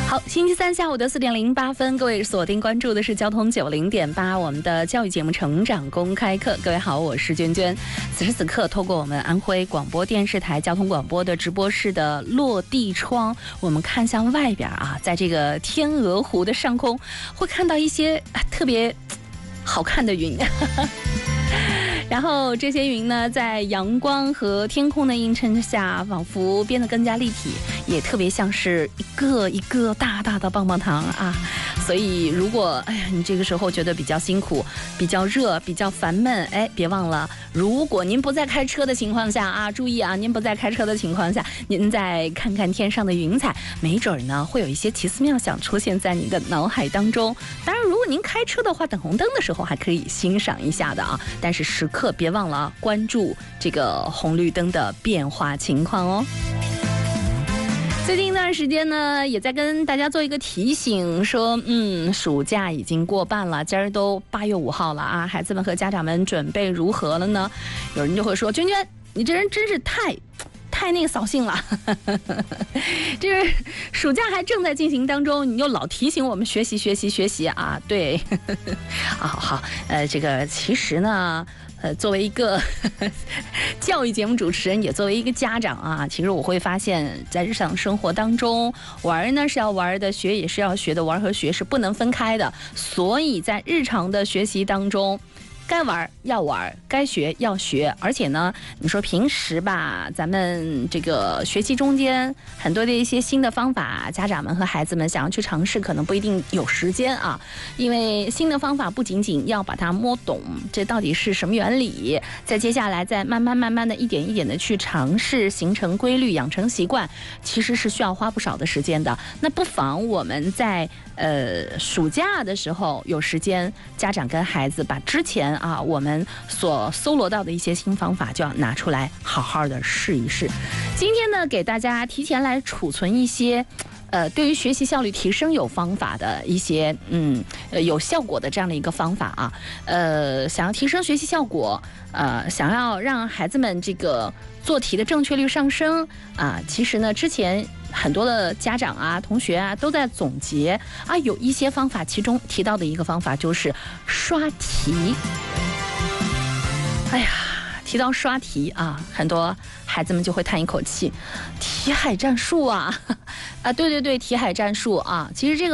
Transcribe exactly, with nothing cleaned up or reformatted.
好，星期三下午的四点零八分，各位锁定关注的是交通九零点八，我们的教育节目《成长公开课》。各位好，我是娟娟。此时此刻，透过我们安徽广播电视台交通广播的直播室的落地窗，我们看向外边啊，在这个天鹅湖的上空，会看到一些特别好看的云。然后这些云呢，在阳光和天空的映衬下，仿佛变得更加立体，也特别像是一个一个大大的棒棒糖啊！所以，如果哎呀，你这个时候觉得比较辛苦、比较热、比较烦闷，哎，别忘了，如果您不在开车的情况下啊，注意啊，您不在开车的情况下，您再看看天上的云彩，没准呢会有一些奇思妙想出现在您的脑海当中。当然，如果您开车的话，等红灯的时候还可以欣赏一下的啊，但是时刻别忘了关注这个红绿灯的变化情况哦。最近一段时间呢，也在跟大家做一个提醒，说，嗯，暑假已经过半了，今儿都八月五号了啊，孩子们和家长们准备如何了呢？有人就会说，娟娟，你这人真是太。太那个扫兴了，就是暑假还正在进行当中，你又老提醒我们学习学习学习啊，对，啊好好，呃，这个其实呢，呃，作为一个教育节目主持人，也作为一个家长啊，其实我会发现，在日常生活当中，玩呢是要玩的，学也是要学的，玩和学是不能分开的，所以在日常的学习当中。该玩要玩，该学要学，而且呢，你说平时吧，咱们这个学习中间很多的一些新的方法，家长们和孩子们想要去尝试，可能不一定有时间啊，因为新的方法不仅仅要把它摸懂，这到底是什么原理，再接下来再慢慢慢慢的一点一点的去尝试，形成规律，养成习惯，其实是需要花不少的时间的。那不妨我们在呃暑假的时候有时间，家长跟孩子把之前啊，我们所搜罗到的一些新方法就要拿出来好好的试一试。今天呢，给大家提前来储存一些呃，对于学习效率提升有方法的一些嗯呃有效果的这样的一个方法啊，呃，想要提升学习效果，呃，想要让孩子们这个做题的正确率上升啊，其实呢，之前很多的家长啊、同学啊都在总结啊，有一些方法，其中提到的一个方法就是刷题。哎呀，提到刷题啊，很多孩子们就会叹一口气，题海战术啊，啊，对对对，题海战术啊，其实这个。